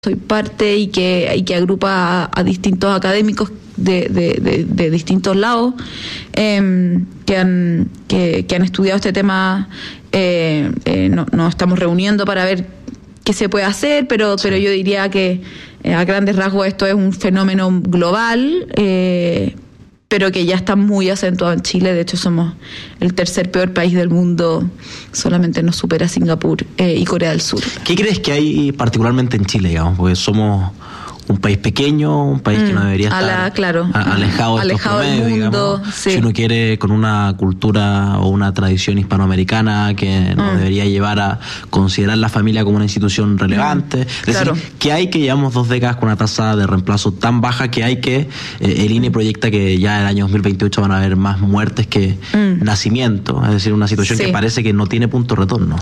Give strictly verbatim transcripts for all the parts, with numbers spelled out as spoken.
soy parte y que, y que agrupa a, a distintos académicos de, de, de, de distintos lados eh, que, han, que, que han estudiado este tema. Eh, eh, no, nos estamos reuniendo para ver qué se puede hacer, pero, sí. pero yo diría que eh, a grandes rasgos esto es un fenómeno global, eh, pero que ya está muy acentuado en Chile. De hecho, somos el tercer peor país del mundo, solamente nos supera Singapur eh, y Corea del Sur. ¿Qué crees que hay particularmente en Chile, digamos? Porque somos un país pequeño, un país mm, que no debería estar la, claro, alejado de alejado estos del promedios, mundo, digamos. Sí. Si uno quiere, con una cultura o una tradición hispanoamericana que nos mm. debería llevar a considerar la familia como una institución relevante. Mm, es claro. decir, que hay que llevamos dos décadas con una tasa de reemplazo tan baja que hay que, eh, el I N E proyecta que ya en el año dos mil veintiocho van a haber más muertes que mm. nacimientos. Es decir, una situación sí. que parece que no tiene punto de retorno.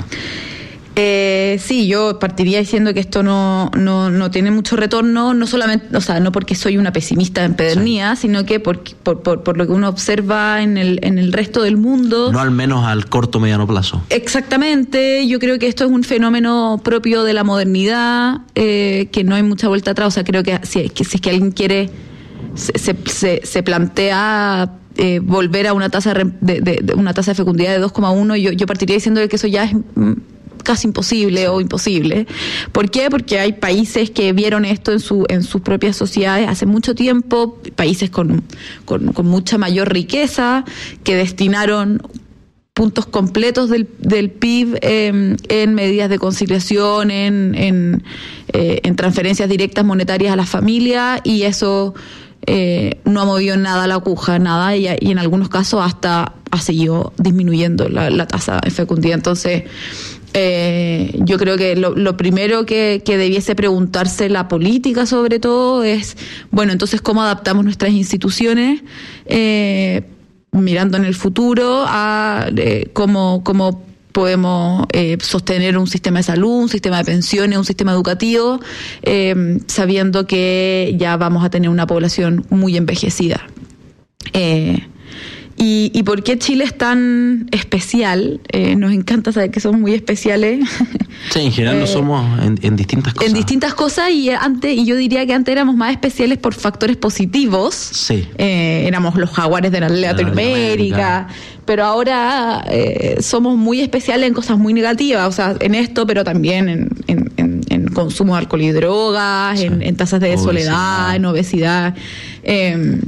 Eh, sí, yo partiría diciendo que esto no, no, no tiene mucho retorno, no solamente, o sea, no porque soy una pesimista empedernida, sí. sino que por, por, por, por lo que uno observa en el, en el resto del mundo. No al menos al corto mediano plazo. Exactamente, yo creo que esto es un fenómeno propio de la modernidad, eh, que no hay mucha vuelta atrás. O sea, creo que si, que, si es que alguien quiere, se, se, se, se plantea eh, volver a una tasa de, de, de una tasa de fecundidad de dos coma uno, yo, yo partiría diciendo que eso ya es casi imposible o imposible. ¿Por qué? Porque hay países que vieron esto en su en sus propias sociedades hace mucho tiempo, países con, con, con mucha mayor riqueza, que destinaron puntos completos del, del P I B eh, en medidas de conciliación, en, en, eh, en transferencias directas monetarias a las familias, y eso eh, no ha movido nada la aguja, nada, y, y en algunos casos hasta ha seguido disminuyendo la, la tasa de fecundidad. Entonces, Eh, yo creo que lo, lo primero que, que debiese preguntarse la política, sobre todo, es, bueno, entonces, ¿cómo adaptamos nuestras instituciones eh, mirando en el futuro a eh, cómo, cómo podemos eh, sostener un sistema de salud, un sistema de pensiones, un sistema educativo, eh, sabiendo que ya vamos a tener una población muy envejecida? Eh, ¿Y, y por qué Chile es tan especial? Eh, nos encanta saber que somos muy especiales. Sí, en general eh, lo somos en, en distintas cosas. En distintas cosas, y antes, y yo diría que antes éramos más especiales por factores positivos. Sí. Eh, éramos los jaguares de la Latinoamérica, pero ahora eh, somos muy especiales en cosas muy negativas, o sea, en esto, pero también en, en, en, en consumo de alcohol y drogas, sí. en, en tasas de obesidad. soledad, en obesidad. Eh,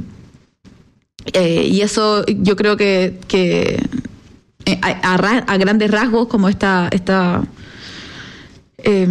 Eh, y eso yo creo que, que eh, a, a, a grandes rasgos, como esta esta eh,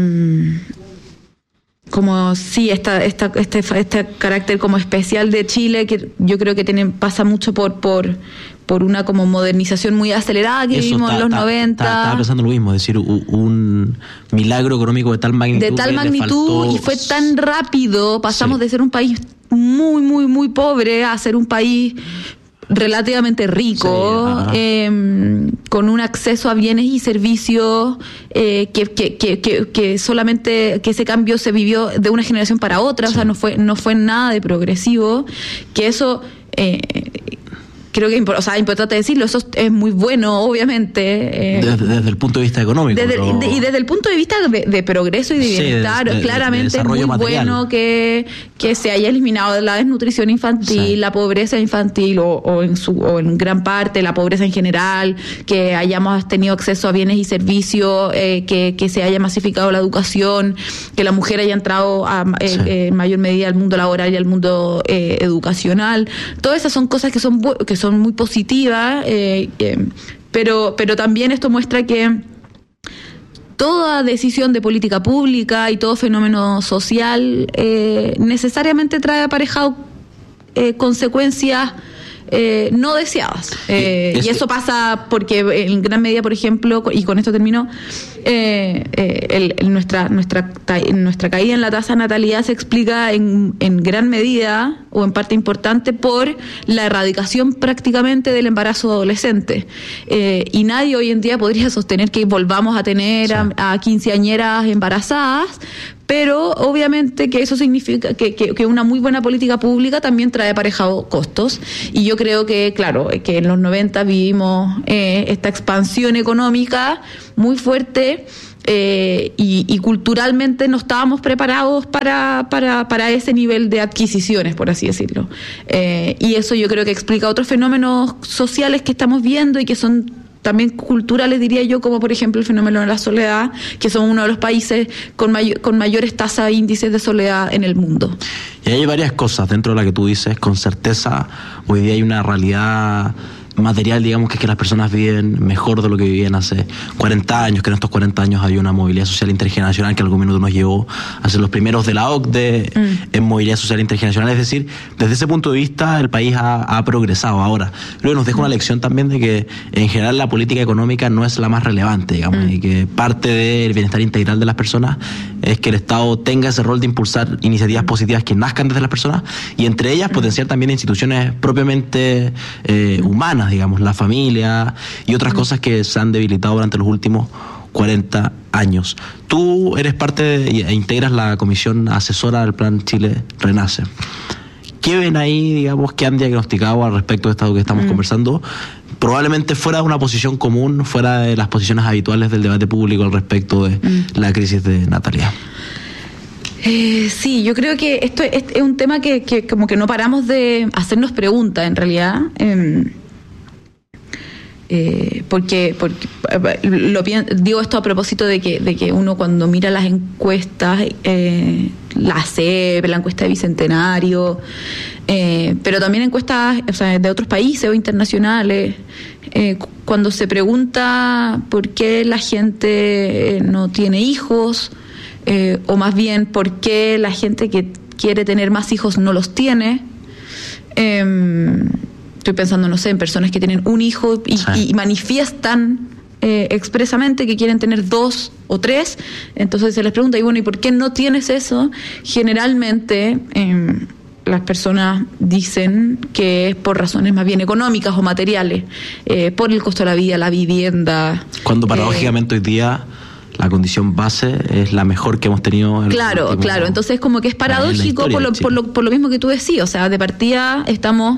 como sí esta esta este este carácter como especial de Chile, que yo creo que tiene pasa mucho por por por una como modernización muy acelerada que eso vivimos está, en los está, noventa. Está, estaba pensando lo mismo, es decir, un, un milagro económico de tal magnitud. De tal magnitud faltó... y fue tan rápido, pasamos sí. de ser un país muy, muy, muy pobre a ser un país relativamente rico, sí, eh, con un acceso a bienes y servicios eh, que, que, que, que, que solamente que ese cambio se vivió de una generación para otra, sí. o sea, no fue, no fue nada de progresivo, que eso... Eh, Creo que o sea, es importante decirlo, eso es muy bueno, obviamente. Eh, desde, desde el punto de vista económico. Desde, pero... de, y desde el punto de vista de, de progreso y de bienestar, sí, de, de, claramente de es muy material. Bueno que, que se haya eliminado la desnutrición infantil, sí. la pobreza infantil, o, o, en su, o en gran parte la pobreza en general, que hayamos tenido acceso a bienes y servicios, eh, que, que se haya masificado la educación, que la mujer haya entrado a, eh, sí. eh, en mayor medida al mundo laboral y al mundo eh, educacional. Todas esas son cosas que son bu- que son muy positivas, eh, eh, pero, pero también esto muestra que toda decisión de política pública y todo fenómeno social eh, necesariamente trae aparejado eh, consecuencias eh, no deseadas. Eh, este... Y eso pasa porque en gran medida, por ejemplo, y con esto termino, eh, eh, el, el, nuestra, nuestra, nuestra caída en la tasa de natalidad se explica en, en gran medida o en parte importante por la erradicación prácticamente del embarazo adolescente. Eh, y nadie hoy en día podría sostener que volvamos a tener sí. a, a quinceañeras embarazadas, pero obviamente que eso significa que, que, que una muy buena política pública también trae aparejado costos, y yo creo que, claro, que en los noventa vivimos eh, esta expansión económica muy fuerte Eh, y, y culturalmente no estábamos preparados para, para, para ese nivel de adquisiciones, por así decirlo. Eh, y eso yo creo que explica otros fenómenos sociales que estamos viendo y que son también culturales, diría yo, como por ejemplo el fenómeno de la soledad, que son uno de los países con, may- con mayores tasas e índices de soledad en el mundo. Y hay varias cosas dentro de la que tú dices, con certeza, hoy día hay una realidad material, digamos, que es que las personas viven mejor de lo que vivían hace cuarenta años, que en estos cuarenta años hay una movilidad social intergeneracional que en algún minuto nos llevó a ser los primeros de la O C D E mm. en movilidad social intergeneracional. Es decir, desde ese punto de vista el país ha, ha progresado. Ahora, creo que nos deja una lección también de que en general la política económica no es la más relevante, digamos, mm. y que parte del bienestar integral de las personas es que el Estado tenga ese rol de impulsar iniciativas positivas que nazcan desde las personas y entre ellas potenciar también instituciones propiamente eh, humanas, digamos, la familia y otras cosas que se han debilitado durante los últimos cuarenta años. Tú eres parte de, e integras la comisión asesora del Plan Chile Renace. ¿Qué ven ahí, digamos, que han diagnosticado al respecto de esto que estamos mm. conversando? Probablemente fuera de una posición común, fuera de las posiciones habituales del debate público al respecto de mm. la crisis de natalidad. Eh, sí, yo creo que esto es, es un tema que, que como que no paramos de hacernos preguntas, en realidad. Eh, Eh, porque, porque lo, digo esto a propósito de que, de que uno cuando mira las encuestas, eh, la C E P, la encuesta de Bicentenario, eh, pero también encuestas, o sea, de otros países o internacionales, eh, cuando se pregunta por qué la gente no tiene hijos, eh, o más bien por qué la gente que quiere tener más hijos no los tiene, eh, estoy pensando, no sé, en personas que tienen un hijo y, sí. y manifiestan eh, expresamente que quieren tener dos o tres. Entonces se les pregunta, y bueno, ¿y por qué no tienes eso? Generalmente eh, las personas dicen que es por razones más bien económicas o materiales, eh, por el costo de la vida, la vivienda. Cuando paradójicamente eh, hoy día la condición base es la mejor que hemos tenido. En claro, claro. Entonces como que es paradójico por lo, por, lo, por lo mismo que tú decías. O sea, de partida estamos...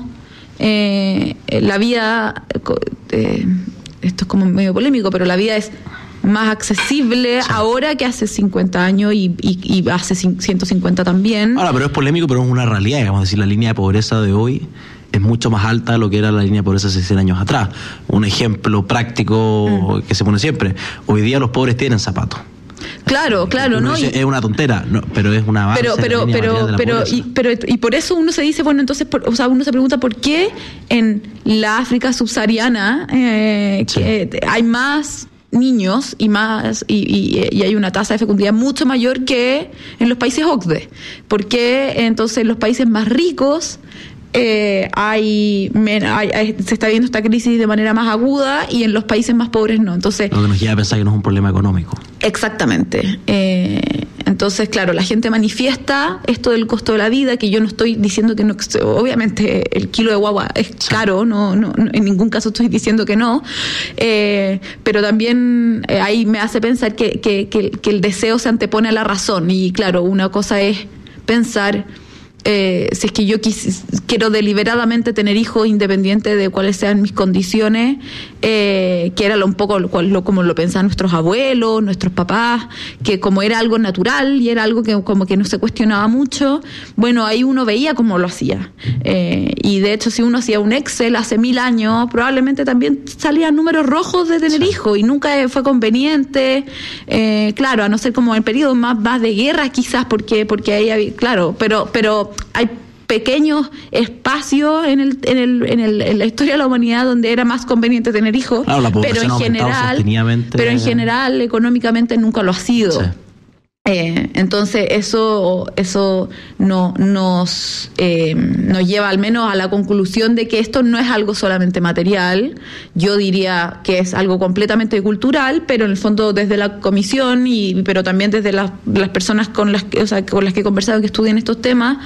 Eh, la vida, eh, esto es como medio polémico, pero la vida es más accesible sí. ahora que hace cincuenta años y, y, y hace ciento cincuenta también. Ahora, pero es polémico, pero es una realidad, digamos, decir, la línea de pobreza de hoy es mucho más alta de lo que era la línea de pobreza hace cien años atrás. Un ejemplo práctico mm. que se pone siempre, hoy día los pobres tienen zapatos. Claro, claro, ¿no? Dice, y, es una tontera, no, pero es una base. Pero, pero, pero, pero, y, pero, y por eso uno se dice, bueno, entonces, por, o sea, uno se pregunta por qué en la África subsahariana eh, sí. que hay más niños y más y, y, y hay una tasa de fecundidad mucho mayor que en los países O C D E. ¿Por qué entonces en los países más ricos Eh, hay, hay, hay se está viendo esta crisis de manera más aguda y en los países más pobres no? Entonces, lo que nos lleva a pensar que no es un problema económico. Exactamente. Eh, entonces, claro, la gente manifiesta esto del costo de la vida, que yo no estoy diciendo que no, obviamente el kilo de guagua es sí. caro, no, no, no, en ningún caso estoy diciendo que no, eh, pero también eh, ahí me hace pensar que, que, que, que el deseo se antepone a la razón y claro, una cosa es pensar Eh, si es que yo quis, quiero deliberadamente tener hijos independiente de cuáles sean mis condiciones, eh, que era lo, un poco lo, lo, como lo pensaban nuestros abuelos, nuestros papás, que como era algo natural y era algo que como que no se cuestionaba mucho, bueno, ahí uno veía cómo lo hacía. Eh, y de hecho, si uno hacía un Excel hace mil años, probablemente también salían números rojos de tener sí. hijos y nunca fue conveniente. Eh, claro, a no ser como en periodos más, más de guerra quizás, porque, porque ahí había, claro, pero, pero hay pequeños espacios en el, en el, en el, en la historia de la humanidad donde era más conveniente tener hijos, claro, la pero en general, pero en general económicamente nunca lo ha sido. Sí. Eh, entonces eso eso no, nos eh, nos lleva al menos a la conclusión de que esto no es algo solamente material. Yo diría que es algo completamente cultural, pero en el fondo desde la comisión y pero también desde las, las personas con las que, o sea, con las que he conversado que estudian estos temas,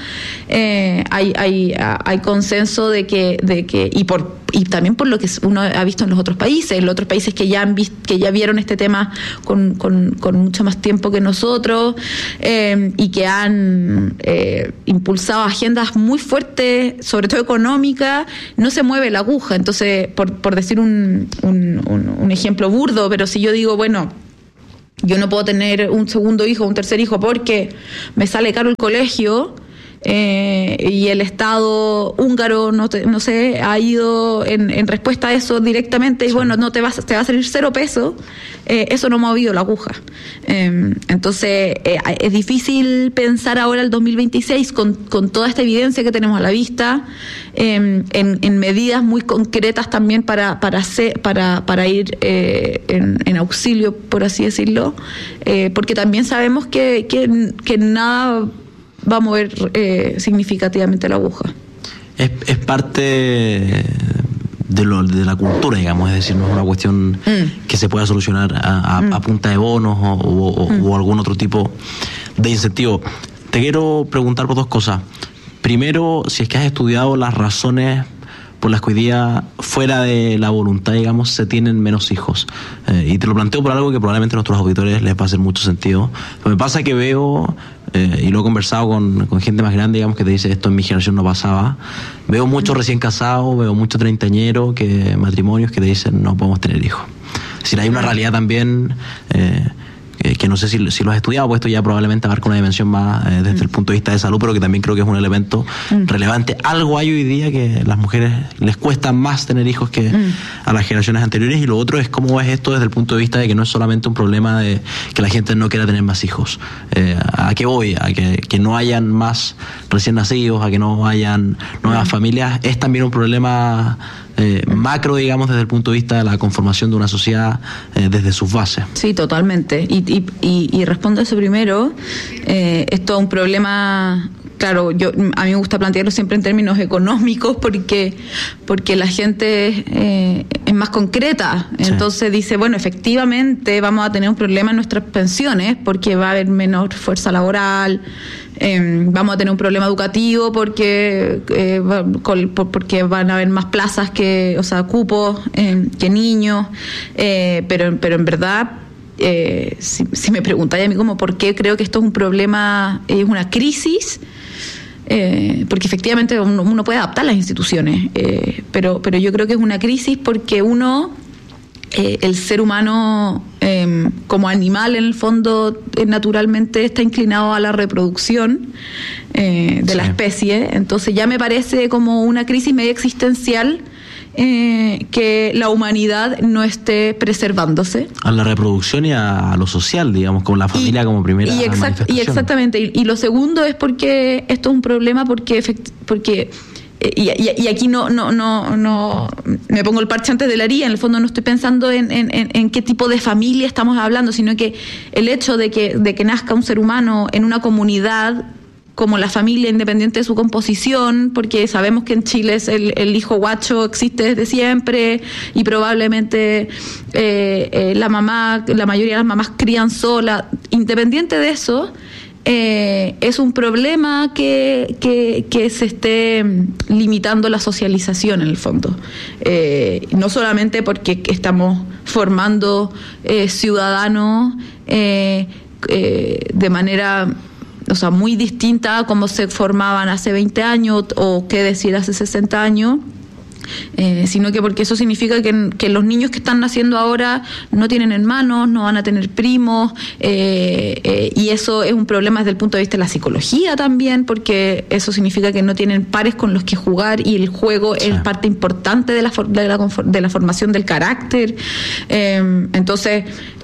eh, hay hay hay consenso de que de que y por y también por lo que uno ha visto en los otros países, en los otros países que ya han visto, que ya vieron este tema con, con, con mucho más tiempo que nosotros, eh, y que han eh, impulsado agendas muy fuertes, sobre todo económicas, no se mueve la aguja. Entonces, por, por decir un, un, un, un ejemplo burdo, pero si yo digo, bueno, yo no puedo tener un segundo hijo, un tercer hijo, porque me sale caro el colegio. Eh, y el Estado húngaro no, te, no sé ha ido en, en respuesta a eso directamente y sí. bueno, no te vas te va a salir cero pesos, eh, eso no ha movido la aguja. Eh, entonces eh, es difícil pensar ahora el dos mil veintiséis con, con toda esta evidencia que tenemos a la vista, eh, en, en medidas muy concretas también para para hacer, para, para ir eh, en, en auxilio, por así decirlo, eh, porque también sabemos que, que, que nada va a mover eh, significativamente la aguja. Es, es parte de, lo, de la cultura, digamos, es decir, no es una cuestión mm. que se pueda solucionar a, a, mm. a punta de bonos o, o, mm. o algún otro tipo de incentivo. Te quiero preguntar por dos cosas. Primero, si es que has estudiado las razones por las que hoy día, fuera de la voluntad, digamos, se tienen menos hijos. Eh, y te lo planteo por algo que probablemente a nuestros auditores les va a hacer mucho sentido. Pero me pasa que veo, eh, y lo he conversado con, con gente más grande, digamos, que te dice esto en mi generación no pasaba. Veo muchos recién casados, veo muchos treintañeros, que, matrimonios que te dicen no podemos tener hijos. Es decir, hay una realidad también... Eh, que no sé si, si lo has estudiado, pues esto ya probablemente abarca una dimensión más eh, desde mm. el punto de vista de salud, pero que también creo que es un elemento mm. relevante. Algo hay hoy día que a las mujeres les cuesta más tener hijos que mm. a las generaciones anteriores, y lo otro es cómo ves esto desde el punto de vista de que no es solamente un problema de que la gente no quiera tener más hijos. Eh, ¿A qué voy? A que, que no hayan más recién nacidos, a que no hayan nuevas mm. familias. Es también un problema... Eh, macro, digamos, desde el punto de vista de la conformación de una sociedad eh, desde sus bases. Sí, totalmente. Y, y, y, y respondo a eso primero. Eh, esto es un problema... Claro, yo a mí me gusta plantearlo siempre en términos económicos porque porque la gente eh, es más concreta. Entonces sí. dice, bueno, efectivamente vamos a tener un problema en nuestras pensiones porque va a haber menor fuerza laboral, eh, vamos a tener un problema educativo porque eh, porque van a haber más plazas que, o sea, cupos eh, que niños, eh, pero pero en verdad eh, si, si me preguntáis a mí como por qué creo que esto es un problema, es una crisis. Eh, porque efectivamente uno, uno puede adaptar las instituciones, eh, pero, pero yo creo que es una crisis porque uno, eh, el ser humano eh, como animal en el fondo eh, naturalmente está inclinado a la reproducción eh, de sí. la especie, entonces ya me parece como una crisis medio existencial eh, que la humanidad no esté preservándose. A la reproducción y a, a lo social, digamos, con la familia y, como primera y exact, manifestación. Y exactamente, y, y lo segundo es porque esto es un problema porque porque y, y, y aquí no no no no me pongo el parche antes de la herida. En el fondo no estoy pensando en, en, en qué tipo de familia estamos hablando, sino que el hecho de que de que nazca un ser humano en una comunidad como la familia, independiente de su composición, porque sabemos que en Chile es el, el hijo guacho existe desde siempre y probablemente eh, eh, la mamá, la mayoría de las mamás crían sola. Independiente de eso, eh, es un problema que, que, que se esté limitando la socialización en el fondo. Eh, no solamente porque estamos formando eh, ciudadanos eh, eh, de manera... o sea, muy distinta a cómo se formaban hace veinte años o qué decir hace sesenta años, eh, sino que porque eso significa que, que los niños que están naciendo ahora no tienen hermanos, no van a tener primos, eh, eh, y eso es un problema desde el punto de vista de la psicología también, porque eso significa que no tienen pares con los que jugar y el juego sí. es parte importante de la, de la, de la formación del carácter. Eh, entonces,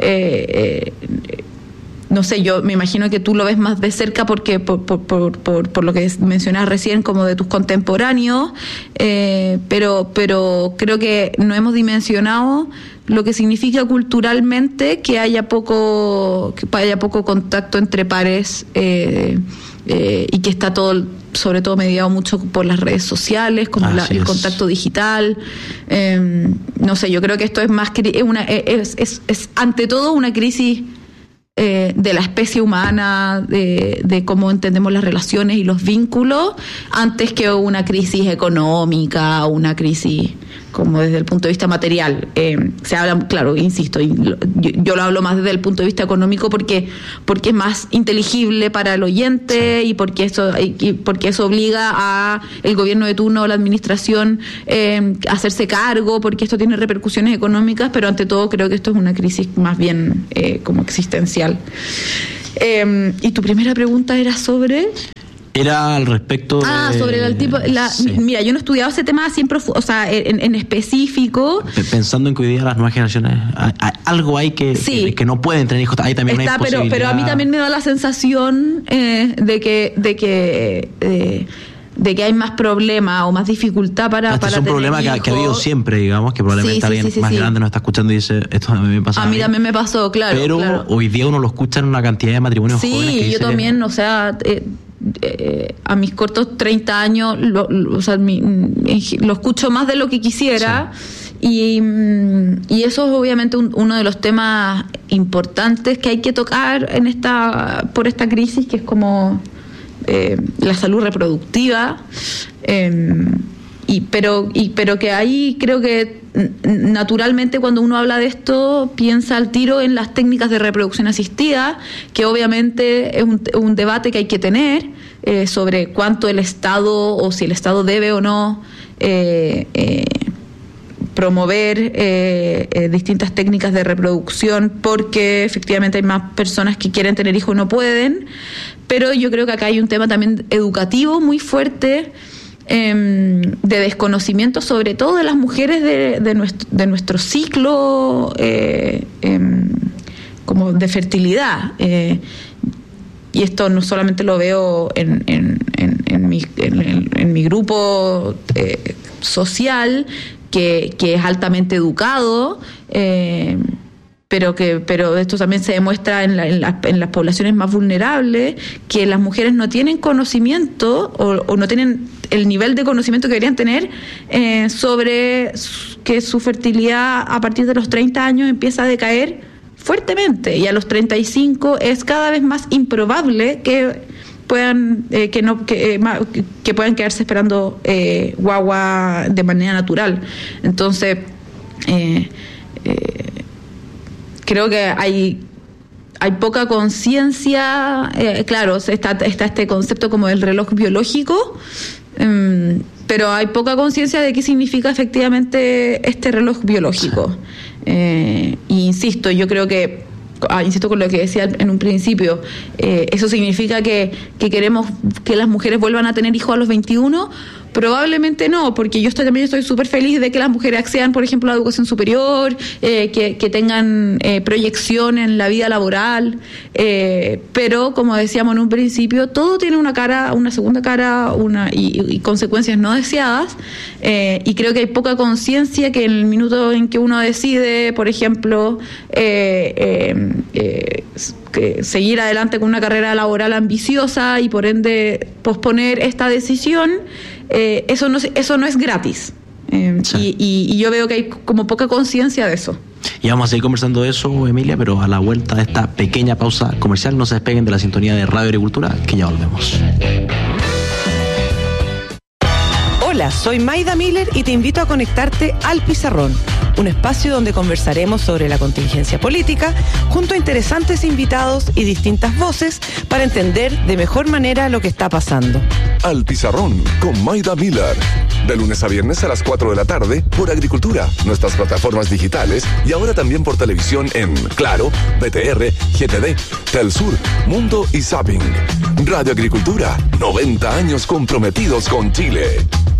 eh, eh, no sé, yo me imagino que tú lo ves más de cerca porque por, por, por, por, por lo que mencionabas recién, como de tus contemporáneos, eh, pero, pero creo que no hemos dimensionado lo que significa culturalmente que haya poco, que haya poco contacto entre pares eh, eh, y que está todo, sobre todo mediado mucho por las redes sociales, como la, el contacto digital. Eh, no sé, yo creo que esto es más es una es, es, es ante todo una crisis Eh, de la especie humana, de, de cómo entendemos las relaciones y los vínculos, antes que una crisis económica, una crisis como desde el punto de vista material. Eh, se habla, claro, insisto, yo, yo lo hablo más desde el punto de vista económico porque porque es más inteligible para el oyente sí. y porque eso y porque eso obliga a el gobierno de turno o la administración eh, a hacerse cargo, porque esto tiene repercusiones económicas, pero ante todo creo que esto es una crisis más bien eh, como existencial. Eh, y tu primera pregunta era sobre... Era al respecto de... Ah, sobre el tipo... La, sí. Mira, yo no he estudiado ese tema siempre, o sea, en, en específico. Pensando en que hoy día las nuevas generaciones... Hay, hay, algo hay que, sí. que que no pueden tener hijos. Hay también Está, una pero, pero a mí también me da la sensación eh, de que... De que eh, de que hay más problema o más dificultad para, este para es un tener problema que, que ha habido siempre, digamos, que probablemente sí, sí, alguien sí, sí, más sí. grande nos está escuchando y dice, esto a mí me pasa a, a mí. también me pasó, claro. Pero claro. hoy día uno lo escucha en una cantidad de matrimonios sí, jóvenes que yo dice, también, o sea... Eh, Eh, a mis cortos treinta años lo, lo, o sea, mi, lo escucho más de lo que quisiera sí. y, y eso es obviamente un, uno de los temas importantes que hay que tocar en esta por esta crisis, que es como eh, la salud reproductiva eh, y pero y pero que ahí creo que naturalmente cuando uno habla de esto piensa al tiro en las técnicas de reproducción asistida, que obviamente es un, un debate que hay que tener eh, sobre cuánto el Estado o si el Estado debe o no eh, eh, promover eh, eh, distintas técnicas de reproducción, porque efectivamente hay más personas que quieren tener hijos y no pueden, pero yo creo que acá hay un tema también educativo muy fuerte, de desconocimiento sobre todo de las mujeres de, de, nuestro, de nuestro ciclo eh, eh, como de fertilidad eh, y esto no solamente lo veo en, en, en, en, mi, en, en mi grupo eh, social que, que es altamente educado eh, pero que pero esto también se demuestra en, la, en, la, en las poblaciones más vulnerables, que las mujeres no tienen conocimiento o, o no tienen el nivel de conocimiento que deberían tener eh, sobre que su fertilidad a partir de los treinta años empieza a decaer fuertemente y a los treinta y cinco es cada vez más improbable que puedan eh, que no que, eh, que puedan quedarse esperando eh, guagua de manera natural. Entonces eh, eh, creo que hay hay poca conciencia, eh, claro, está, está este concepto como del reloj biológico, um, pero hay poca conciencia de qué significa efectivamente este reloj biológico. Eh, y insisto, yo creo que, ah, insisto con lo que decía en un principio, eh, eso significa que, que queremos que las mujeres vuelvan a tener hijos a los veintiuno. Probablemente no, porque yo estoy, también estoy súper feliz de que las mujeres accedan, por ejemplo, a la educación superior, eh, que, que tengan eh, proyección en la vida laboral, eh, pero como decíamos en un principio, todo tiene una cara, una segunda cara una y, y consecuencias no deseadas, eh, y creo que hay poca conciencia que en el minuto en que uno decide, por ejemplo, eh, eh, eh, que seguir adelante con una carrera laboral ambiciosa y por ende posponer esta decisión, eh, eso no eso no es gratis. Eh, sí. y, y, y yo veo que hay como poca conciencia de eso. Y vamos a seguir conversando de eso, Emilia, pero a la vuelta de esta pequeña pausa comercial, no se despeguen de la sintonía de Radio Agricultura, que ya volvemos. Hola, soy Maida Miller y te invito a conectarte al Pizarrón, un espacio donde conversaremos sobre la contingencia política junto a interesantes invitados y distintas voces para entender de mejor manera lo que está pasando. Al Pizarrón con Maida Miller, de lunes a viernes a las cuatro de la tarde por Agricultura, nuestras plataformas digitales y ahora también por televisión en Claro, B T R, G T D, Telsur, Mundo y Zapping. Radio Agricultura, noventa años comprometidos con Chile.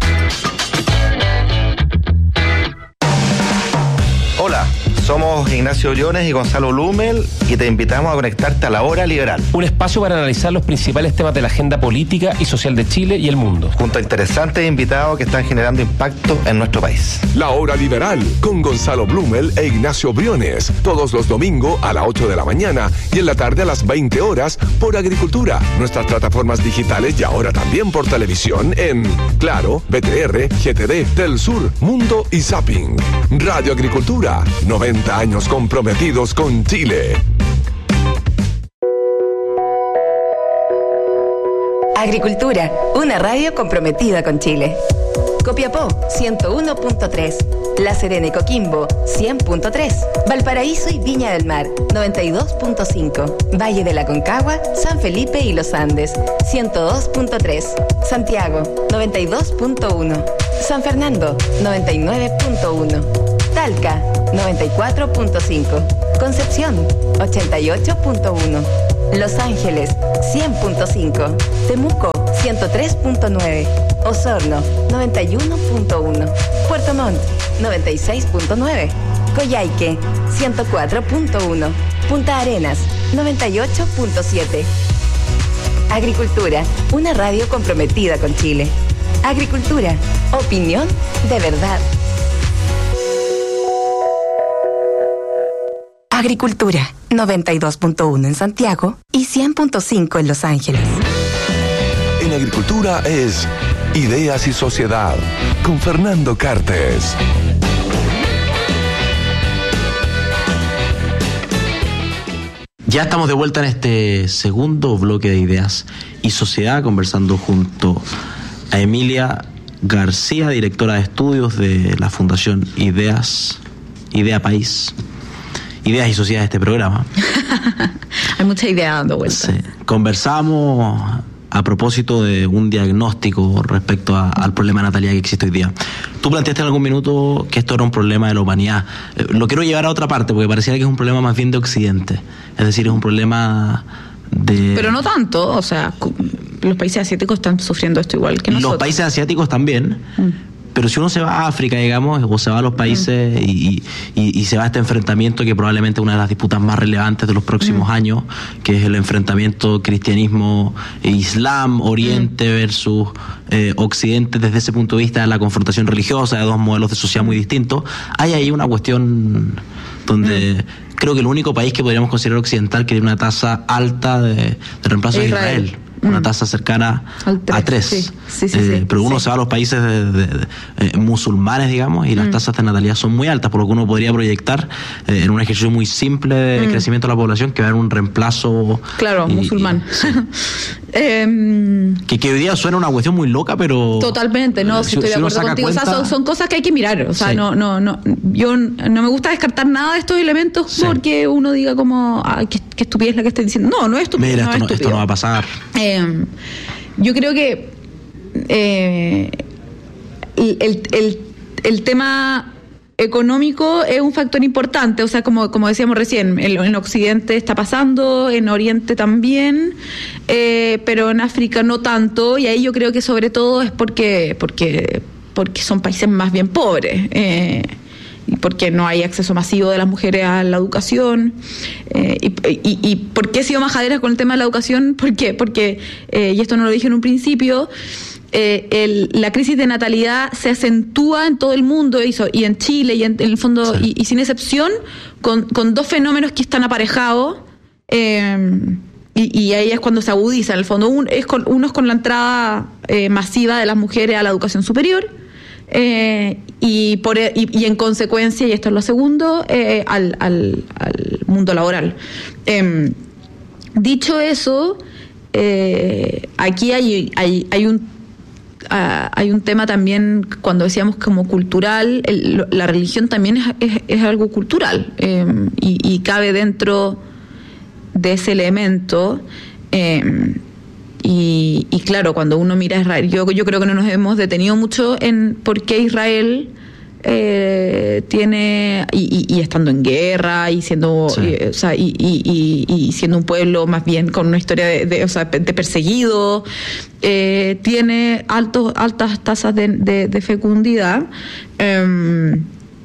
Hola, somos Ignacio Briones y Gonzalo Blumel y te invitamos a conectarte a La Hora Liberal. Un espacio para analizar los principales temas de la agenda política y social de Chile y el mundo. Junto a interesantes invitados que están generando impacto en nuestro país. La Hora Liberal con Gonzalo Blumel e Ignacio Briones. Todos los domingos a las ocho de la mañana y en la tarde a las veinte horas por Agricultura. Nuestras plataformas digitales y ahora también por televisión en Claro, B T R, G T D, Telsur, Mundo y Zapping. Radio Agricultura, noventa años comprometidos con Chile. Agricultura, una radio comprometida con Chile. Copiapó, ciento uno punto tres. La Serena y Coquimbo, cien punto tres. Valparaíso y Viña del Mar, noventa y dos punto cinco. Valle de la Concagua, San Felipe y Los Andes, ciento dos punto tres. Santiago, noventa y dos punto uno. San Fernando, noventa y nueve punto uno. Talca, noventa y cuatro punto cinco. Concepción, ochenta y ocho punto uno. Los Ángeles, cien punto cinco. Temuco, ciento tres punto nueve. Osorno, noventa y uno punto uno. Puerto Montt, noventa y seis punto nueve. Coyhaique, ciento cuatro punto uno. Punta Arenas, noventa y ocho punto siete. Agricultura, una radio comprometida con Chile. Agricultura, opinión de verdad. Agricultura, noventa y dos punto uno en Santiago y cien punto cinco en Los Ángeles. En Agricultura es Ideas y Sociedad con Fernando Cartes. Ya estamos de vuelta en este segundo bloque de Ideas y Sociedad, conversando junto a Emilia García, directora de estudios de la Fundación Ideas, Idea País. Ideas y Sociedad de este programa. Hay mucha idea dando vueltas. Sí. Conversamos a propósito de un diagnóstico respecto a, al problema de natalidad que existe hoy día. Tú planteaste en algún minuto que esto era un problema de la humanidad. Eh, lo quiero llevar a otra parte, porque pareciera que es un problema más bien de Occidente. Es decir, es un problema de... Pero no tanto, o sea, los países asiáticos están sufriendo esto igual que nosotros. Los países asiáticos también. Mm. Pero si uno se va a África, digamos, o se va a los países mm. y, y, y se va a este enfrentamiento que probablemente es una de las disputas más relevantes de los próximos mm. años, que es el enfrentamiento cristianismo e islam, oriente mm. versus eh, occidente, desde ese punto de vista de la confrontación religiosa, de dos modelos de sociedad muy distintos, hay ahí una cuestión donde... Mm. Creo que el único país que podríamos considerar occidental que tiene una tasa alta de, de reemplazo es Israel. Israel. Una tasa cercana a tres. Sí, sí, sí, eh, sí, pero uno sí. se va a los países de, de, de, eh, musulmanes, digamos, y mm. las tasas de natalidad son muy altas, por lo que uno podría proyectar eh, en un ejercicio muy simple de mm. crecimiento de la población que va a haber un reemplazo. Claro, y, musulmán. Y, sí. eh, que, que hoy día suena una cuestión muy loca, pero... Totalmente, no, eh, si, si estoy de acuerdo contigo. Cuenta, o sea, son, son cosas que hay que mirar. O sea, sí. no, no, no, yo no me gusta descartar nada de estos elementos sí. porque uno diga como, ah, qué, qué estupidez la que estoy diciendo. No, no es estupidez. Mira, no esto, es no, esto no va a pasar. Eh, yo creo que eh, el, el, el tema económico es un factor importante, o sea, como, como decíamos recién, en, en Occidente está pasando, en Oriente también, eh, pero en África no tanto, y ahí yo creo que sobre todo es porque, porque, porque son países más bien pobres. Eh, y porque no hay acceso masivo de las mujeres a la educación. Eh, y, y, y ¿por qué he sido majadera con el tema de la educación? ¿Por qué? Porque, eh, y esto no lo dije en un principio, eh, el, la crisis de natalidad se acentúa en todo el mundo y, so, y en Chile, y en, en el fondo, sí. y, y sin excepción, con, con dos fenómenos que están aparejados, eh, y, y ahí es cuando se agudiza. En el fondo, un, es con, uno es con la entrada eh, masiva de las mujeres a la educación superior, Eh, y, por, y, y en consecuencia, y esto es lo segundo, eh, al, al, al mundo laboral. Eh, dicho eso, eh, aquí hay, hay, hay, un, uh, hay un tema también, cuando decíamos como cultural, el, la religión también es, es, es algo cultural, eh, y, y cabe dentro de ese elemento. Eh, Y, y claro, cuando uno mira a Israel, yo, yo creo que no nos hemos detenido mucho en por qué Israel eh, tiene, y, y, y estando en guerra, y siendo, sí. y, o sea, y, y, y, y siendo un pueblo más bien con una historia de, de, o sea, de perseguido, eh, tiene altos, altas tasas de, de, de fecundidad. Eh,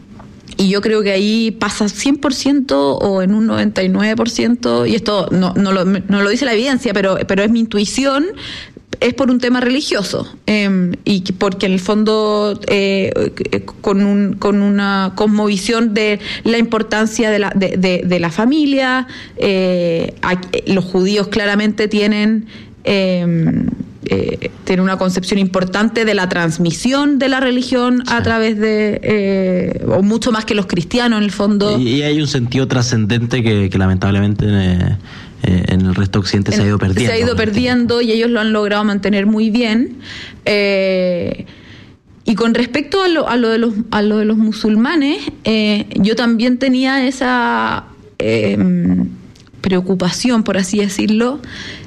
Y yo creo que ahí pasa cien por ciento o en un noventa y nueve por ciento, y esto no, no, lo, no lo dice la evidencia, pero, pero es mi intuición, es por un tema religioso. Eh, y porque en el fondo, eh, con, un, con una cosmovisión de la importancia de la, de, de, de la familia, eh, los judíos claramente tienen... Eh, Eh, tiene una concepción importante de la transmisión de la religión sí. a través de, eh, o mucho más que los cristianos en el fondo. Y, y hay un sentido trascendente que, que lamentablemente eh, eh, en el resto de Occidente en, se ha ido perdiendo. Se ha ido perdiendo y ellos lo han logrado mantener muy bien. Eh, y con respecto a lo, a lo de los a lo de los musulmanes, eh, yo también tenía esa eh, preocupación, por así decirlo,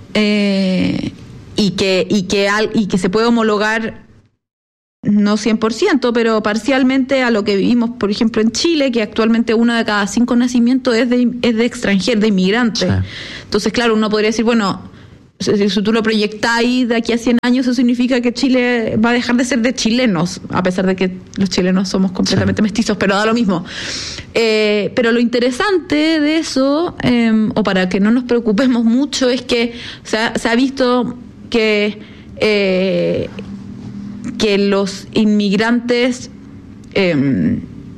eh, y que y que al, y que se puede homologar no cien por ciento, pero parcialmente a lo que vivimos, por ejemplo, en Chile, que actualmente uno de cada cinco nacimientos es de, es de extranjero, de inmigrante. Sí. Entonces, claro, uno podría decir, bueno, si, si tú lo proyectáis de aquí a cien años, eso significa que Chile va a dejar de ser de chilenos, a pesar de que los chilenos somos completamente sí. mestizos, pero da lo mismo. Eh, pero lo interesante de eso, eh, o para que no nos preocupemos mucho, es que o sea, se ha visto que... Eh, que los inmigrantes eh,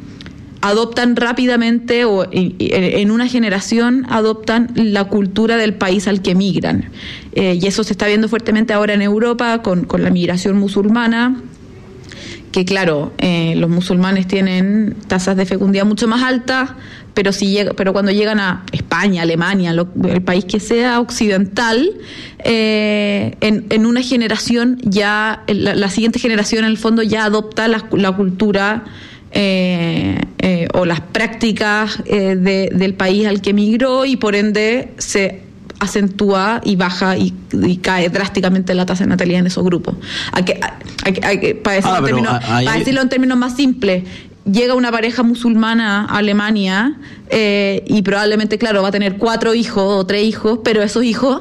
adoptan rápidamente o en una generación adoptan la cultura del país al que emigran. Eh, y eso se está viendo fuertemente ahora en Europa con, con la migración musulmana, que claro, eh, los musulmanes tienen tasas de fecundidad mucho más altas, pero si llega, pero cuando llegan a España, Alemania, lo, el país que sea occidental, eh, en, en una generación ya, la, la siguiente generación en el fondo ya adopta la, la cultura eh, eh, o las prácticas eh, de, del país al que emigró y por ende se acentúa y baja y, y cae drásticamente la tasa de natalidad en esos grupos. Hay que, hay, hay, hay, para, decirlo, ah, en términos, hay, para decirlo en términos más simples, llega una pareja musulmana a Alemania eh, y probablemente, claro, va a tener cuatro hijos o tres hijos, pero esos hijos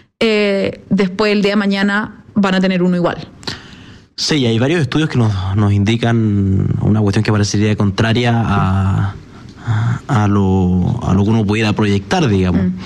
eh, después el día de mañana van a tener uno igual. Sí, hay varios estudios que nos, nos indican una cuestión que parecería contraria a, a, lo, a lo que uno pudiera proyectar, digamos. Mm.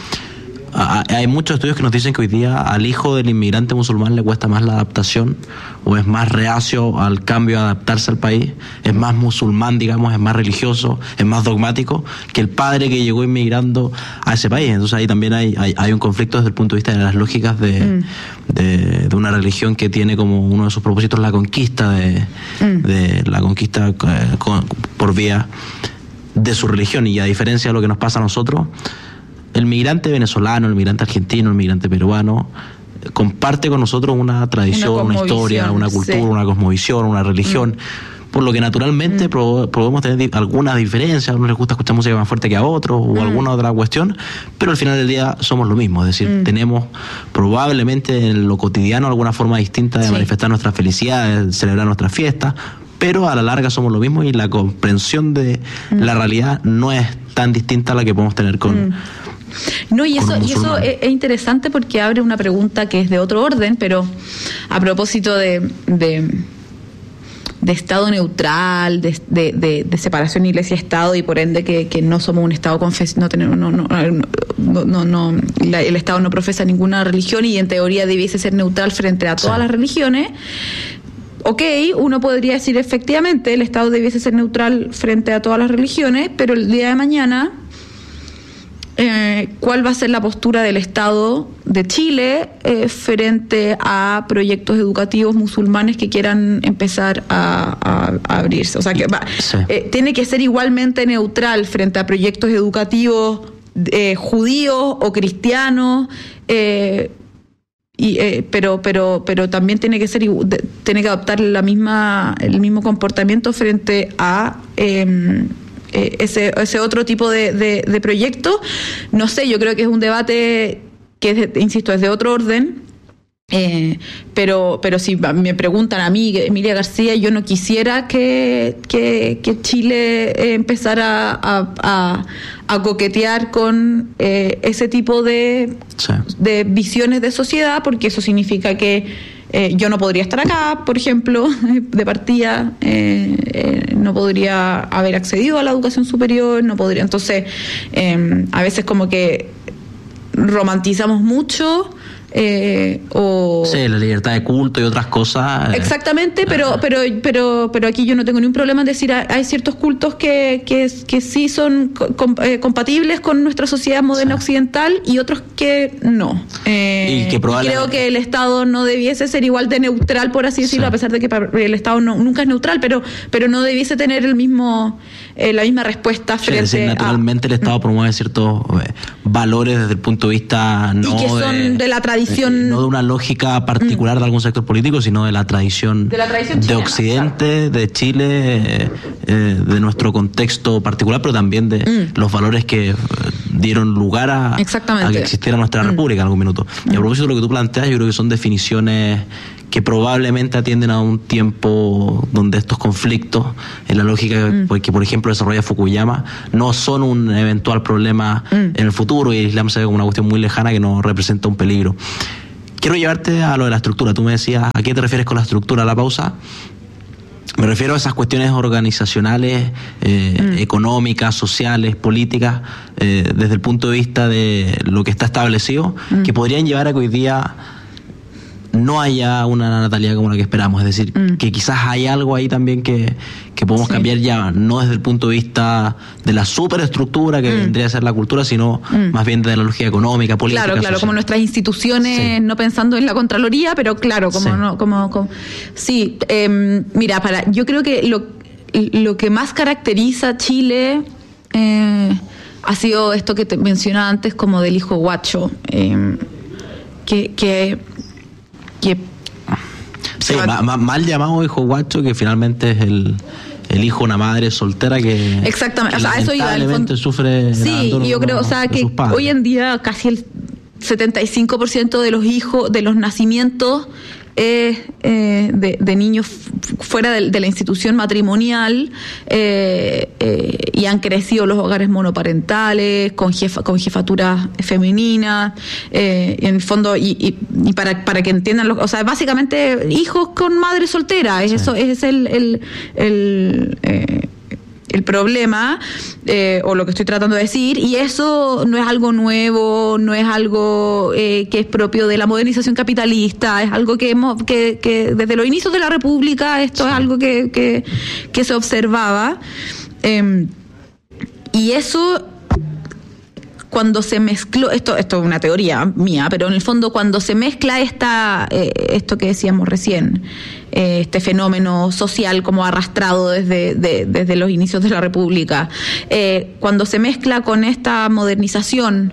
Hay muchos estudios que nos dicen que hoy día al hijo del inmigrante musulmán le cuesta más la adaptación o es más reacio al cambio, a adaptarse al país, es más musulmán, digamos, es más religioso, es más dogmático que el padre que llegó inmigrando a ese país. Entonces ahí también hay, hay, hay un conflicto desde el punto de vista de las lógicas de, mm. de, de una religión que tiene como uno de sus propósitos la conquista de, mm. de la conquista eh, con, por vía de su religión. Y a diferencia de lo que nos pasa a nosotros, el migrante venezolano, el migrante argentino, el migrante peruano comparte con nosotros una tradición, una, una historia, una cultura, sí. una cosmovisión, una religión, mm. por lo que naturalmente mm. podemos tener algunas diferencias, a unos les gusta escuchar música más fuerte que a otros o mm. alguna otra cuestión, pero al final del día somos lo mismo, es decir, mm. tenemos probablemente en lo cotidiano alguna forma distinta de sí. manifestar nuestra felicidad, de celebrar nuestras fiestas, pero a la larga somos lo mismo y la comprensión de mm. la realidad no es tan distinta a la que podemos tener con... Mm. No, y eso, y eso es, es interesante porque abre una pregunta que es de otro orden, pero a propósito de, de, de Estado neutral, de, de, de, de separación Iglesia-Estado y por ende que, que no somos un Estado confes, no tenemos, no, no, no, no, no la, el Estado no profesa ninguna religión y en teoría debiese ser neutral frente a todas sí. las religiones. Ok, uno podría decir efectivamente el Estado debiese ser neutral frente a todas las religiones, pero el día de mañana Eh, ¿cuál va a ser la postura del Estado de Chile eh, frente a proyectos educativos musulmanes que quieran empezar a, a, a abrirse? O sea, que va, sí. eh, tiene que ser igualmente neutral frente a proyectos educativos eh, judíos o cristianos, eh, y, eh, pero pero pero también tiene que ser tiene que adoptar la misma el mismo comportamiento frente a eh, Ese, ese otro tipo de, de, de proyecto. No sé, yo creo que es un debate que, es, insisto, es de otro orden, eh, pero pero si me preguntan a mí, Emilia García, yo no quisiera que, que, que Chile eh, empezara a, a, a coquetear con eh, ese tipo de, sí. de visiones de sociedad, porque eso significa que Eh, yo no podría estar acá, por ejemplo, de partida, eh, eh, no podría haber accedido a la educación superior, no podría. Entonces, eh, a veces como que romantizamos mucho. Eh, o sí, la libertad de culto y otras cosas. Eh. Exactamente, pero pero pero pero aquí yo no tengo ningún problema en decir hay ciertos cultos que que, que sí son com, eh, compatibles con nuestra sociedad moderna sí. occidental y otros que no. Eh, y que probablemente... Creo que el Estado no debiese ser igual de neutral, por así decirlo, sí. a pesar de que el Estado no, nunca es neutral, pero pero no debiese tener el mismo eh, la misma respuesta frente sí, es decir, naturalmente a... el Estado promueve ciertos eh, valores desde el punto de vista no y que son de, de la tradición... Eh, no de una lógica particular mm. de algún sector político, sino de la tradición de, la tradición de chilena, Occidente, claro. de Chile, eh, eh, de nuestro contexto particular, pero también de mm. los valores que eh, dieron lugar a, a que existiera nuestra mm. república en algún minuto. Mm. Y a propósito de lo que tú planteas, yo creo que son definiciones que probablemente atienden a un tiempo donde estos conflictos, en la lógica mm. que, por ejemplo, desarrolla Fukuyama, no son un eventual problema mm. en el futuro, y el Islam se ve como una cuestión muy lejana que no representa un peligro. Quiero llevarte a lo de la estructura. Tú me decías, ¿a qué te refieres con la estructura? A la pausa. Me refiero a esas cuestiones organizacionales, eh, mm. económicas, sociales, políticas, eh, desde el punto de vista de lo que está establecido, mm. que podrían llevar a que hoy día no haya una natalidad como la que esperamos. Es decir, mm. que quizás hay algo ahí también que, que podemos sí. cambiar ya, no desde el punto de vista de la superestructura que mm. vendría a ser la cultura, sino mm. más bien de la lógica económica, política, claro, claro, social. Como nuestras instituciones, sí. no pensando en la Contraloría, pero claro, como sí. no, como, como sí, eh, mira, para, yo creo que lo, lo que más caracteriza a Chile eh, ha sido esto que te mencionaba antes, como del hijo guacho, eh, que, que que sí, ma, ma, mal llamado hijo guacho, que finalmente es el, el hijo de una madre soltera que exactamente, que o sea, eso iba al fondo, sufre sí, yo creo, o sea, que hoy en día casi el setenta y cinco por ciento de los hijos, de los nacimientos es eh, de, de niños fuera de, de la institución matrimonial, eh, eh, y han crecido los hogares monoparentales con jefa, con jefaturas femeninas, eh, en el fondo, y, y, y para para que entiendan, lo, o sea, básicamente hijos con madre soltera, es sí. eso, es el el, el eh, el problema, eh, o lo que estoy tratando de decir, y eso no es algo nuevo, no es algo eh, que es propio de la modernización capitalista, es algo que hemos, que, que desde los inicios de la República esto sí. es algo que, que, que se observaba, eh, y eso cuando se mezcló, esto esto es una teoría mía, pero en el fondo cuando se mezcla esta eh, esto que decíamos recién, eh, este fenómeno social como arrastrado desde de, desde los inicios de la República, eh, cuando se mezcla con esta modernización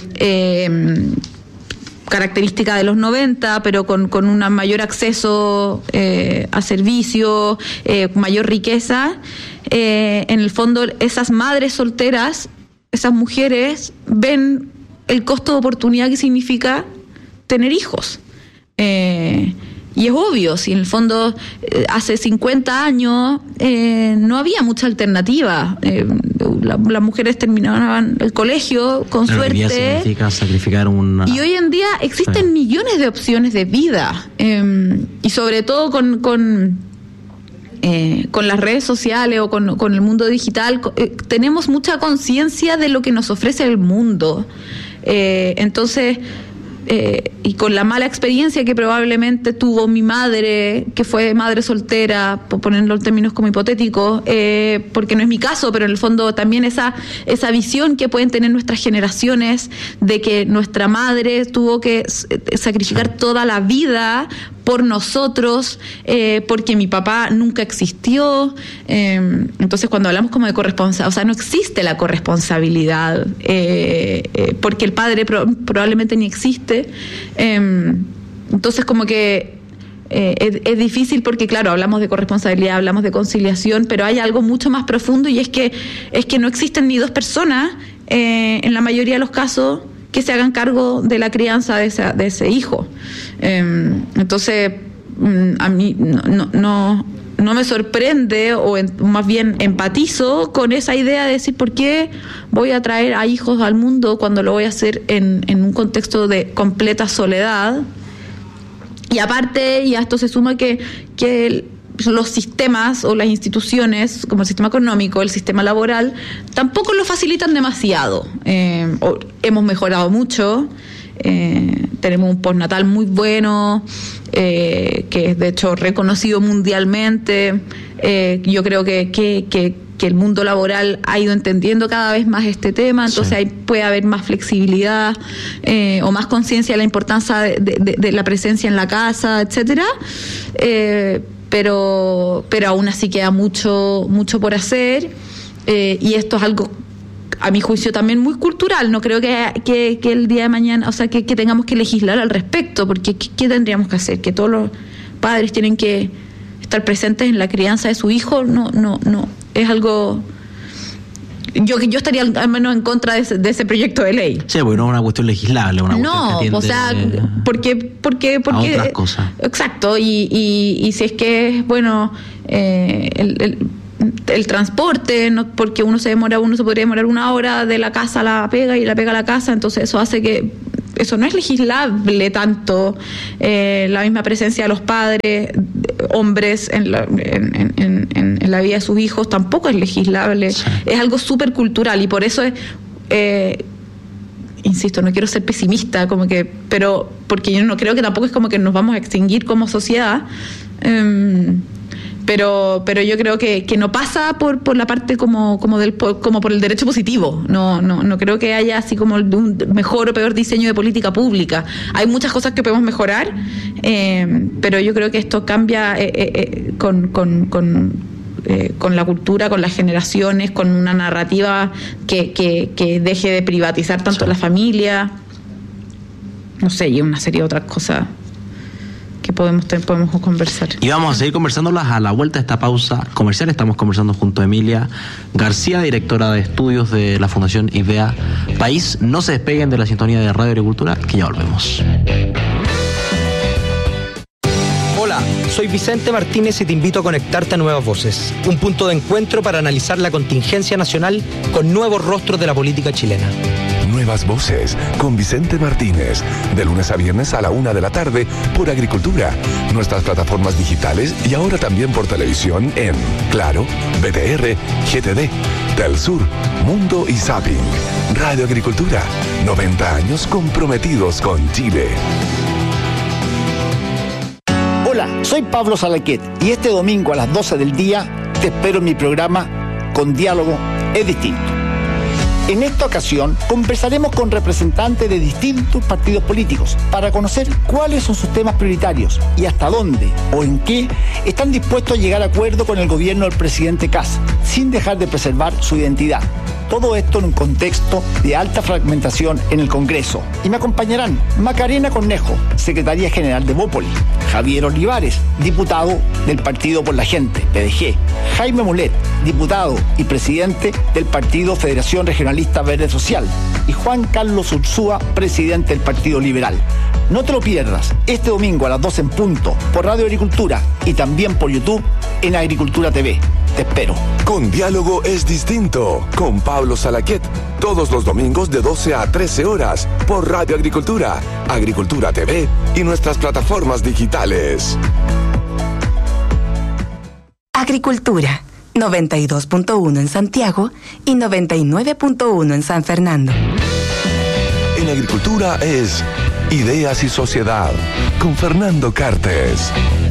eh, característica de los noventa, pero con, con un mayor acceso eh, a servicios, eh, mayor riqueza, eh, en el fondo esas madres solteras, esas mujeres ven el costo de oportunidad que significa tener hijos. Eh, y es obvio, si en el fondo eh, hace cincuenta años eh, no había mucha alternativa. Eh, la, las mujeres terminaban el colegio con Pero suerte. Hoy día significa sacrificar una... Y hoy en día existen sí. millones de opciones de vida. Eh, y sobre todo con... con Eh, con las redes sociales o con, con el mundo digital, eh, tenemos mucha conciencia de lo que nos ofrece el mundo. Eh, entonces, eh, y con la mala experiencia que probablemente tuvo mi madre, que fue madre soltera, por ponerlo en términos como hipotéticos, eh, porque no es mi caso, pero en el fondo también esa, esa visión que pueden tener nuestras generaciones de que nuestra madre tuvo que sacrificar toda la vida por nosotros, eh, porque mi papá nunca existió. Eh, entonces, cuando hablamos como de corresponsabilidad, o sea, no existe la corresponsabilidad, eh, eh, porque el padre pro- probablemente ni existe. Eh, entonces, como que eh, es, es difícil porque, claro, hablamos de corresponsabilidad, hablamos de conciliación, pero hay algo mucho más profundo, y es que, es que no existen ni dos personas, eh, en la mayoría de los casos, que se hagan cargo de la crianza de ese, de ese hijo. Eh, entonces, a mí no, no, no, no me sorprende, o en, más bien empatizo con esa idea de decir, ¿por qué voy a traer a hijos al mundo cuando lo voy a hacer en, en un contexto de completa soledad? Y aparte, y a esto se suma que, que el, los sistemas o las instituciones, como el sistema económico, el sistema laboral, tampoco lo facilitan demasiado. Eh, hemos mejorado mucho, eh, tenemos un postnatal muy bueno, eh, que es de hecho reconocido mundialmente. Eh, yo creo que, que, que, que el mundo laboral ha ido entendiendo cada vez más este tema, entonces sí. ahí puede haber más flexibilidad, eh, o más conciencia de la importancia de, de, de la presencia en la casa, etcétera. Eh, pero pero aún así queda mucho mucho por hacer, eh, y esto es algo, a mi juicio, también muy cultural. No creo que, que, que el día de mañana, o sea, que, que tengamos que legislar al respecto, porque ¿qué, ¿qué tendríamos que hacer? Que todos los padres tienen que estar presentes en la crianza de su hijo. No, no, no. Es algo... Yo yo estaría al menos en contra de ese, de ese proyecto de ley. Sí, porque no es una cuestión legislable, una no, cuestión que o sea, porque porque porque a otras cosas. Exacto, y, y, y si es que es bueno eh, el, el, el transporte, no, porque uno se demora, uno se podría demorar una hora de la casa a la pega y la pega a la casa, entonces eso hace que eso no es legislable tanto. Eh, la misma presencia de los padres, hombres en la, en, en, en, en la vida de sus hijos tampoco es legislable. Sí. Es algo súper cultural y por eso es, eh, insisto, no quiero ser pesimista, como que, pero porque yo no creo que tampoco es como que nos vamos a extinguir como sociedad. Eh, pero pero yo creo que, que no pasa por por la parte como como del como por el derecho positivo. No no no creo que haya así como un mejor o peor diseño de política pública. Hay muchas cosas que podemos mejorar, eh, pero yo creo que esto cambia eh, eh, con con, con eh, con la cultura, con las generaciones, con una narrativa que que, que deje de privatizar tanto sí. la familia, no sé, y una serie de otras cosas que podemos podemos conversar. Y vamos a seguir conversándolas a la vuelta de esta pausa comercial. Estamos conversando junto a Emilia García, directora de estudios de la Fundación IDEA País. No se despeguen de la sintonía de Radio Agricultura, que ya volvemos. Hola, soy Vicente Martínez y te invito a conectarte a Nuevas Voces, un punto de encuentro para analizar la contingencia nacional con nuevos rostros de la política chilena. Nuevas Voces, con Vicente Martínez, de lunes a viernes a la una de la tarde por Agricultura, nuestras plataformas digitales y ahora también por televisión en Claro, B T R, G T D, Telsur, Mundo y Zapping. Radio Agricultura, noventa años comprometidos con Chile. Hola, soy Pablo Salaquet y este domingo a las doce del día te espero en mi programa Con Diálogo es Distinto. En esta ocasión conversaremos con representantes de distintos partidos políticos para conocer cuáles son sus temas prioritarios y hasta dónde o en qué están dispuestos a llegar a acuerdo con el gobierno del presidente Kast, sin dejar de preservar su identidad. Todo esto en un contexto de alta fragmentación en el Congreso. Y me acompañarán Macarena Cornejo, secretaria general de Bópoli, Javier Olivares, diputado del Partido por la Gente, P D G, Jaime Mulet, diputado y presidente del Partido Federación Regionalista Verde Social, y Juan Carlos Ursúa, presidente del Partido Liberal. No te lo pierdas, este domingo a las doce en punto, por Radio Agricultura y también por YouTube en Agricultura T V. Te espero. Con Diálogo es Distinto, con Pablo Salaquet, todos los domingos de doce a trece horas, por Radio Agricultura, Agricultura T V y nuestras plataformas digitales. Agricultura, noventa y dos punto uno en Santiago y noventa y nueve punto uno en San Fernando. En Agricultura es Ideas y Sociedad, con Fernando Cartes.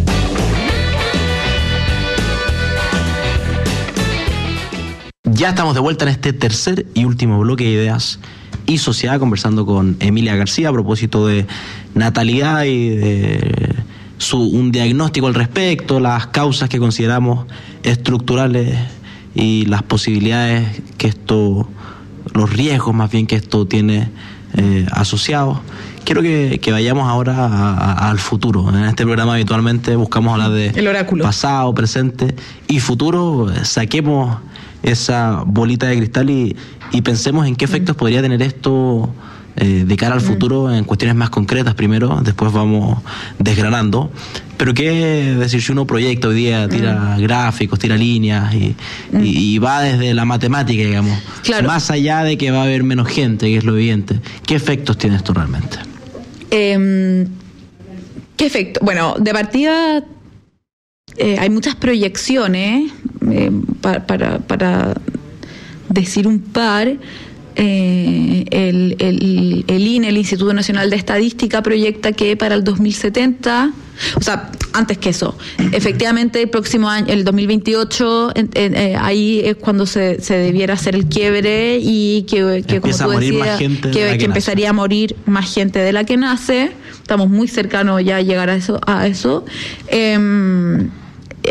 Ya estamos de vuelta en este tercer y último bloque de Ideas y Sociedad, conversando con Emilia García a propósito de natalidad y de su, un diagnóstico al respecto, las causas que consideramos estructurales y las posibilidades que esto, los riesgos más bien que esto tiene eh, asociados. Quiero que, que vayamos ahora a, a, al futuro. En este programa habitualmente buscamos hablar de el oráculo, pasado, presente y futuro. Saquemos esa bolita de cristal y, y pensemos en qué efectos mm. podría tener esto eh, de cara al futuro mm. en cuestiones más concretas primero, después vamos desgranando. Pero qué decir, si uno proyecta hoy día, tira mm. gráficos, tira líneas y, mm. y, y va desde la matemática, digamos, claro. más allá de que va a haber menos gente, que es lo evidente, ¿qué efectos tiene esto realmente? Eh, ¿Qué efecto? Bueno, de partida eh, hay muchas proyecciones eh, para, para, para decir un par. Eh, el, el, el I N E, el Instituto Nacional de Estadística, proyecta que para el dos mil setenta, o sea, antes que eso, efectivamente el próximo año, el dos mil veintiocho, eh, eh, ahí es cuando se, se debiera hacer el quiebre y que, que como tú decías, que, que, que empezaría a morir más gente de la que nace. Estamos muy cercanos ya a llegar a eso. A eso. Eh,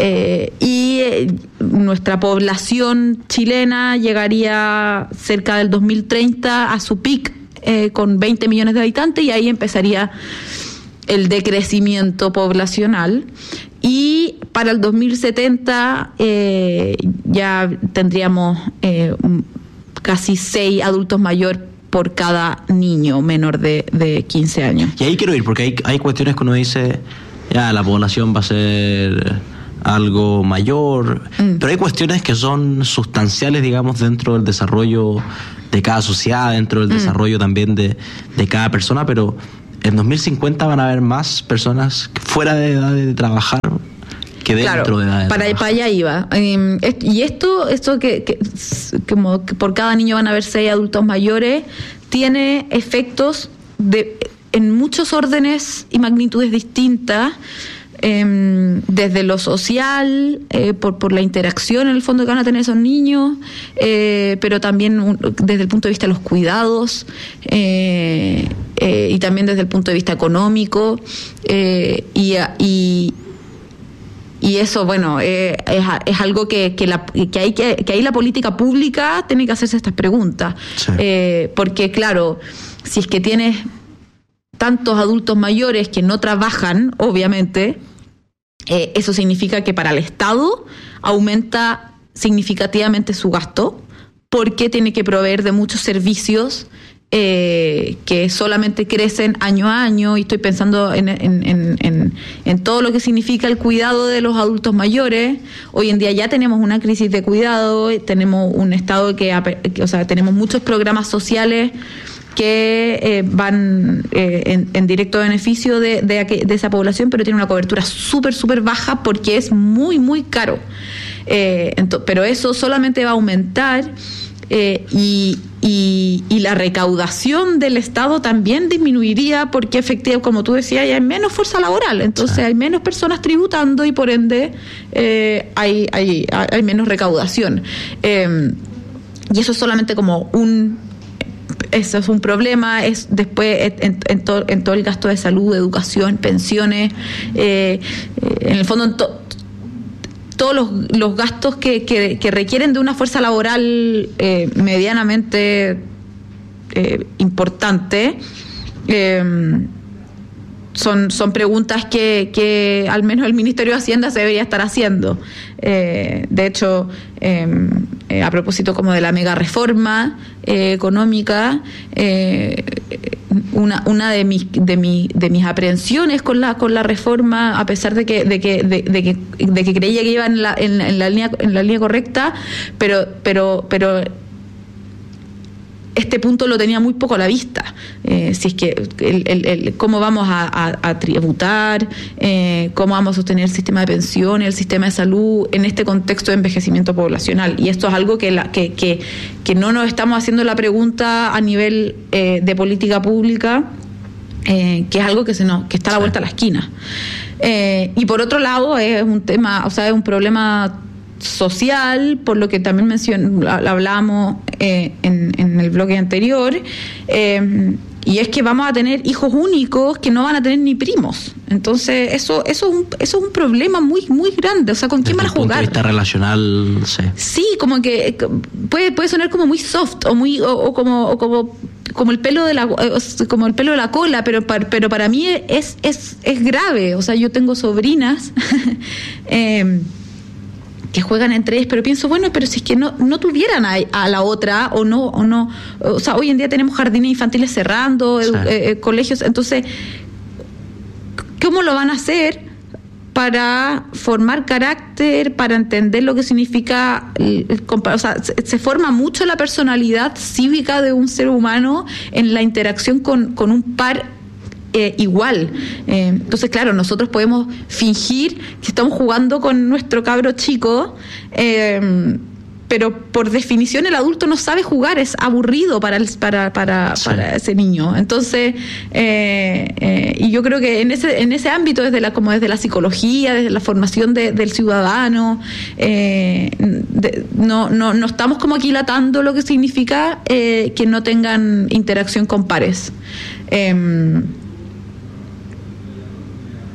eh, y eh, nuestra población chilena llegaría cerca del dos mil treinta a su pic eh, con veinte millones de habitantes, y ahí empezaría el decrecimiento poblacional. Y para el dos mil setenta eh, ya tendríamos eh, casi seis adultos mayores por cada niño menor de, de quince años. Y ahí quiero ir, porque hay, hay cuestiones que uno dice, ya, la población va a ser algo mayor, mm. pero hay cuestiones que son sustanciales, digamos, dentro del desarrollo de cada sociedad, dentro del mm. desarrollo también de, de cada persona, pero en dos mil cincuenta van a haber más personas fuera de edad de trabajar que dentro claro, de edad de para, trabajar. Para allá iba. Eh, y esto, esto que, que, como que por cada niño van a haber seis adultos mayores, tiene efectos de, en muchos órdenes y magnitudes distintas. Eh, desde lo social, eh, por, por la interacción en el fondo que van a tener esos niños, eh, pero también un, desde el punto de vista de los cuidados, eh, eh, y también desde el punto de vista económico, eh, y, y, y eso, bueno, eh, es, es algo que, que, la, que, hay que, que ahí la política pública tiene que hacerse estas preguntas, sí. eh, porque claro, si es que tienes tantos adultos mayores que no trabajan, obviamente, Eh, eso significa que para el Estado aumenta significativamente su gasto, porque tiene que proveer de muchos servicios eh, que solamente crecen año a año, y estoy pensando en, en, en, en, en todo lo que significa el cuidado de los adultos mayores. Hoy en día ya tenemos una crisis de cuidado, tenemos un Estado que, que o sea, tenemos muchos programas sociales que eh, van eh, en, en directo beneficio de, de, de esa población, pero tiene una cobertura súper, súper baja porque es muy, muy caro. Eh, ento, pero eso solamente va a aumentar eh, y, y, y la recaudación del Estado también disminuiría porque efectivamente, como tú decías, hay menos fuerza laboral, entonces sí. hay menos personas tributando y por ende eh, hay, hay, hay menos recaudación. Eh, y eso es solamente como un... Eso es un problema, es después en, en, to, en todo el gasto de salud, educación, pensiones, eh, en el fondo en to, todos los, los gastos que, que, que requieren de una fuerza laboral eh, medianamente eh, importante. Eh, Son, son preguntas que, que al menos el Ministerio de Hacienda se debería estar haciendo. Eh, de hecho, eh, eh, a propósito como de la mega reforma eh, económica, eh, una, una de mis de mi, de mis aprehensiones con la con la reforma, a pesar de que de que de, de que, de que creía que iba en la en, en la línea en la línea correcta, pero pero pero este punto lo tenía muy poco a la vista. Eh, si es que el, el, el, cómo vamos a, a, a tributar, eh, cómo vamos a sostener el sistema de pensiones, el sistema de salud en este contexto de envejecimiento poblacional. Y esto es algo que, la, que, que, que no nos estamos haciendo la pregunta a nivel eh, de política pública, eh, que es algo que se nos que está a la vuelta a la esquina. Eh, y por otro lado es un tema, o sea, es un problema social, por lo que también mencionó, hablamos eh, en, en el bloque anterior, eh, y es que vamos a tener hijos únicos que no van a tener ni primos. Entonces eso eso es un, eso es un problema muy muy grande. O sea, ¿con quién van a jugar? Desde el punto de vista relacional, sí. Sí, como que puede puede sonar como muy soft o muy o, o como o como como el pelo de la como el pelo de la cola, pero para, pero para mí es es es grave. O sea, yo tengo sobrinas eh, que juegan entre ellas, pero pienso, bueno, pero si es que no no tuvieran a, a la otra, o no, o no, o sea, hoy en día tenemos jardines infantiles cerrando, sí. eh, eh, colegios, entonces, ¿cómo lo van a hacer para formar carácter, para entender lo que significa, el, el, o sea, se, se forma mucho la personalidad cívica de un ser humano en la interacción con, con un par Eh, igual. Eh, entonces, claro, nosotros podemos fingir que estamos jugando con nuestro cabro chico, eh, pero por definición el adulto no sabe jugar, es aburrido para el, para para, sí. para ese niño. Entonces, eh, eh, y yo creo que en ese en ese ámbito, desde la como desde la psicología, desde la formación de, del ciudadano, eh, de, no no no estamos como aquilatando lo que significa eh, que no tengan interacción con pares. Eh,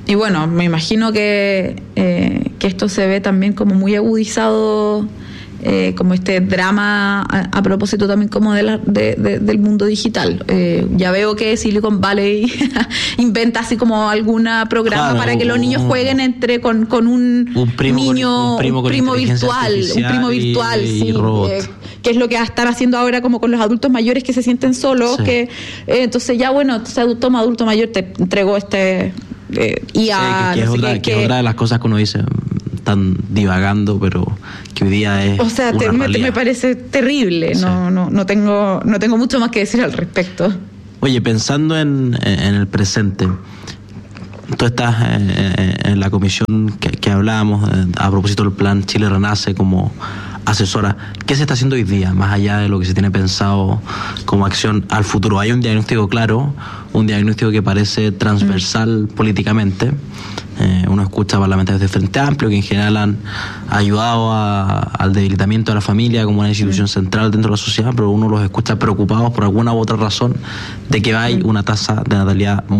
y bueno, me imagino que, eh, que esto se ve también como muy agudizado, eh, como este drama a, a propósito también como de la, de, de, del mundo digital. Eh, ya veo que Silicon Valley inventa así como alguna programa claro, para que los niños jueguen entre con, con un, un primo niño, con, un primo, un con primo virtual, un primo virtual, y, sí, y robot. Eh, que es lo que están haciendo ahora como con los adultos mayores que se sienten solos, sí. que eh, entonces ya bueno, entonces toma adulto mayor, te entregó este eh, I A, sí, que, que, no es sé otra, qué, que que es otra de las cosas que uno dice, están divagando, pero que hoy día es o sea, una te, me, me parece terrible, sí. no, no, no tengo, no tengo mucho más que decir al respecto. Oye, pensando en, en el presente, tú estás eh, en la comisión que, que hablábamos eh, a propósito del plan Chile Renace como asesora. ¿Qué se está haciendo hoy día, más allá de lo que se tiene pensado como acción al futuro? ¿Hay un diagnóstico claro, un diagnóstico que parece transversal mm. políticamente? Eh, uno escucha parlamentarios de Frente Amplio que en general han ayudado a, al debilitamiento de la familia como una institución mm. central dentro de la sociedad, pero uno los escucha preocupados por alguna u otra razón de que hay una tasa de natalidad